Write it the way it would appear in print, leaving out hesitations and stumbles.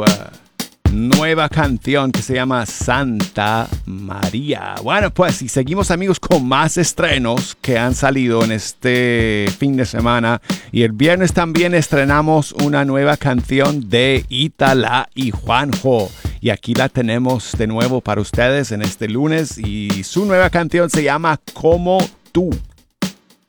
nueva canción que se llama Santa María. Bueno, pues y seguimos, amigos, con más estrenos que han salido en este fin de semana. Y el viernes también estrenamos una nueva canción de Itala y Juanjo. Y aquí la tenemos de nuevo para ustedes en este lunes. Y su nueva canción se llama Como Tú.